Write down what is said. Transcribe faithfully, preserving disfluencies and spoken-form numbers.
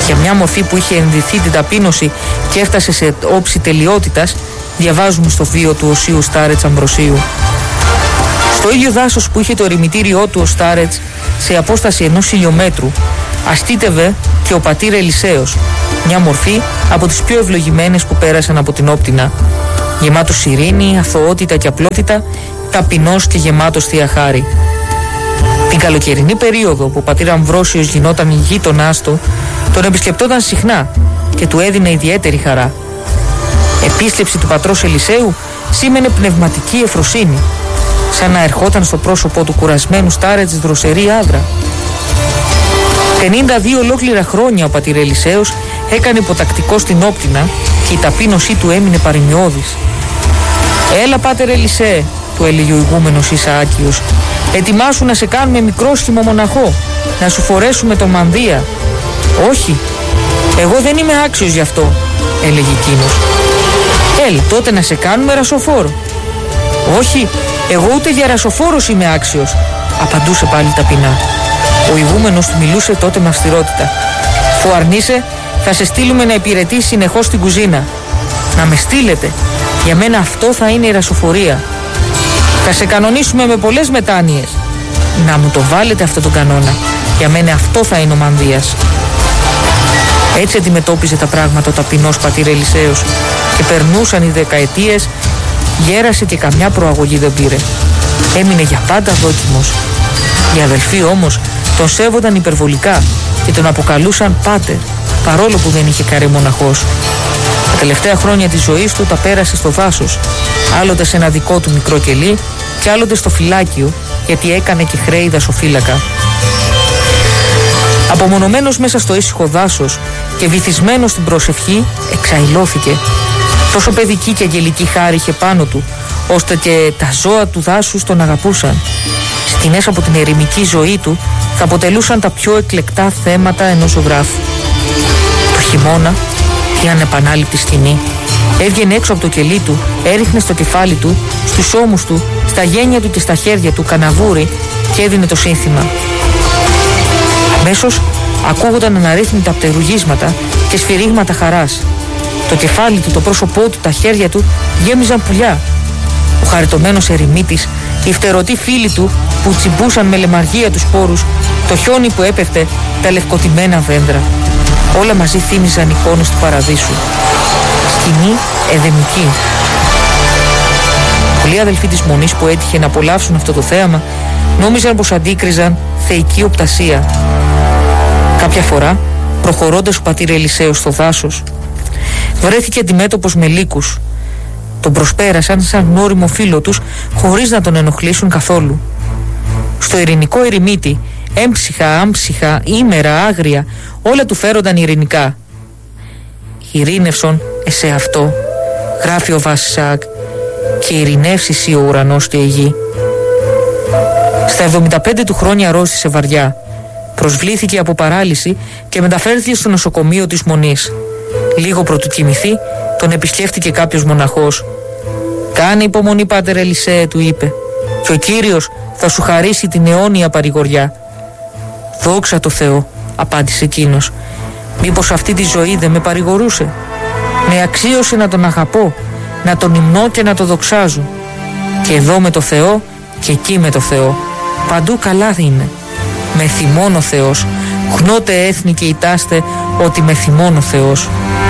Για μια μορφή που είχε ενδυθεί την ταπείνωση και έφτασε σε όψη τελειότητας, διαβάζουμε στο βίο του Οσίου Στάρετς Αμβροσίου. Στο ίδιο δάσος που είχε το ερημητήριό του ο Στάρετς, σε απόσταση ενός χιλιόμετρου, αστήτευε και ο πατήρ Ελισέος, μια μορφή από τις πιο ευλογημένες που πέρασαν από την Όπτινα. Γεμάτος ειρήνη, αθωότητα και απλότητα, ταπεινός και γεμάτος θεία χάρη. Την καλοκαιρινή περίοδο που ο πατήρ Αμβρόσιος γινόταν γείτονάς του, τον επισκεπτόταν συχνά και του έδινε ιδιαίτερη χαρά. Επίσκεψη του πατρός Ελισέου σήμαινε πνευματική ευφροσύνη, σαν να ερχόταν στο πρόσωπό του κουρασμένου Στάρετς δροσερή άδρα. πενήντα δύο ολόκληρα χρόνια ο πατήρ Ελισέος έκανε υποτακτικό στην Όπτινα και η ταπείνωσή του έμεινε παρημιώδης. «Έλα, πάτερ Ελισέ», του έλεγε ο ηγούμενος Ισαάκιος, «ετοιμάσου να σε κάνουμε μικρόσχημο μοναχό, να σου φορέσουμε το μανδύα». «Όχι, εγώ δεν είμαι άξιος γι' αυτό», έλεγε εκείνος. «Έλα, τότε να σε κάνουμε ρασοφόρο». «Όχι, εγώ ούτε για ρασοφόρος είμαι άξιος», απαντούσε πάλι ταπεινά. Ο ηγούμενος του μιλούσε τότε με αυστηρότητα. «Φου αρνείσαι, θα σε στείλουμε να υπηρετείς συνεχώς στην κουζίνα». «Να με στείλετε, για μένα αυτό θα είναι η ρασοφορία». «Θα σε κανονίσουμε με πολλές μετάνοιες». «Να μου το βάλετε αυτό τον κανόνα, για μένα αυτό θα είναι ο μανδύας». Έτσι αντιμετώπιζε τα πράγματα ο ταπεινός πατήρ Ελισέος και περνούσαν οι δεκαετίες, γέρασε και καμιά προαγωγή δεν πήρε. Έμεινε για πάντα δόκιμος. Οι αδελφοί όμως τον σέβονταν υπερβολικά και τον αποκαλούσαν πάτερ, παρόλο που δεν είχε καρέ μοναχός. Τα τελευταία χρόνια της ζωής του τα πέρασε στο δάσος, άλλοτε σε ένα δικό του μικρό κελί και άλλοτε στο φυλάκιο, γιατί έκανε και χρέη δασοφύλακα. Απομονωμένος μέσα στο ήσυχο δάσος και βυθισμένος στην προσευχή, εξαϊλώθηκε. Τόσο παιδική και αγγελική χάρη είχε πάνω του, ώστε και τα ζώα του δάσους τον αγαπούσαν. Σκηνές από την ερημική ζωή του θα αποτελούσαν τα πιο εκλεκτά θέματα ενός ζωγράφου. Το χειμώνα, η ανεπανάληπτη σκηνή, έβγαινε έξω από το κελί του, έριχνε στο κεφάλι του, στους ώμους του, στα γένια του και στα χέρια του καναβούρι και έδινε το σύνθημα. Αμέσως ακούγονταν αναρρύθμιτα πτερουγίσματα και σφυρίγματα χαράς. Το κεφάλι του, το πρόσωπό του, τα χέρια του γέμιζαν πουλιά. Ο χαριτωμένος ερημίτης, οι φτερωτοί φίλοι του που τσιμπούσαν με λεμαργία τους σπόρους, το χιόνι που έπεφτε, τα λευκοτημένα δέντρα. Όλα μαζί θύμιζαν εικόνες του παραδείσου. Σκηνή εδεμική. Πολλοί αδελφοί της Μονής που έτυχε να απολαύσουν αυτό το θέαμα νόμιζαν πως αντίκριζαν θεϊκή οπτασία. Κάποια φορά, προχωρώντας ο πατήρ Ελισέος στο δάσος, βρέθηκε αντιμέτωπος με λύκους. Τον προσπέρασαν σαν γνώριμο φίλο τους, χωρίς να τον ενοχλήσουν καθόλου. Στο ειρηνικό ερημίτη, έμψυχα, άμψυχα, ήμερα, άγρια, όλα του φέρονταν ειρηνικά. «Ειρήνευσον εσέ αυτό», γράφει ο Βασισάκ, «και ειρηνεύσεις ο ουρανός και η γη». Στα εβδομήντα πέντε του χρόνια αρρώστησε βαριά. Προσβλήθηκε από παράλυση και μεταφέρθηκε στο νοσοκομείο της Μονής. Λίγο πρωτού κοιμηθεί, τον επισκέφτηκε κάποιος μοναχός. «Κάνε υπομονή, πάτερ Ελισέ», του είπε, «και ο Κύριος θα σου χαρίσει την αιώνια παρηγοριά». «Δόξα τω Θεώ», απάντησε εκείνος, «μήπως αυτή τη ζωή δεν με παρηγορούσε? Με αξίωσε να τον αγαπώ, να τον υμνώ και να τον δοξάζω. Και εδώ με το Θεό και εκεί με το Θεό. Παντού καλά είναι. Με θυμώνει ο Θεός. Γνώτε έθνη και ητάστε ότι με θυμώνει ο Θεός».